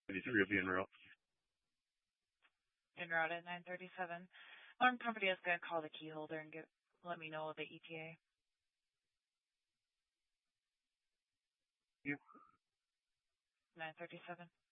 93 will be en route. En route at 937. Alarm company is going to call the key holder and let me know the ETA. Yep. 937.